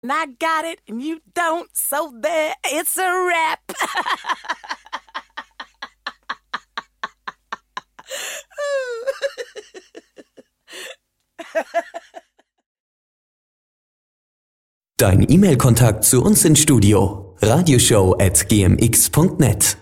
And I got it and you don't, so there, it's a wrap. Dein E-Mail-Kontakt zu uns ins Studio: radioshow@gmx.net.